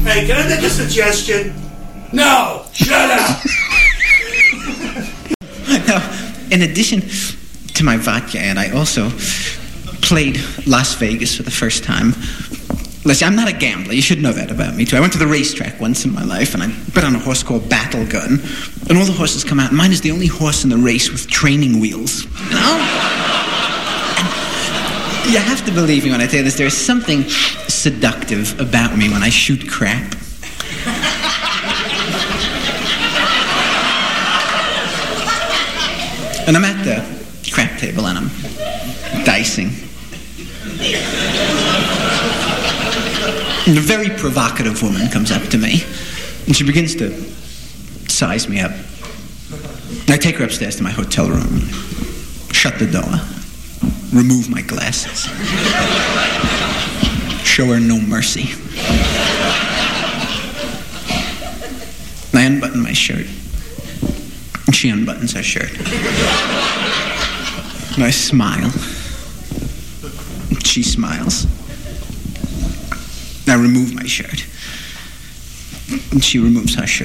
Hey, can I make a suggestion? No! Shut up! Now, in addition to my vodka ad, I also played Las Vegas for the first time. Listen, I'm not a gambler. You should know that about me, too. I went to the racetrack once in my life, and I bet on a horse called Battle Gun. And all the horses come out, and mine is the only horse in the race with training wheels. You know? And you have to believe me when I tell you this. There's something seductive about me when I shoot crap. And I'm at the crap table, and I'm dicing. And a very provocative woman comes up to me, and she begins to size me up. And I take her upstairs to my hotel room, shut the door, remove my glasses, show her no mercy. I unbutton my shirt, and she unbuttons her shirt. And I smile, and she smiles. I remove my shirt, and she removes her shirt.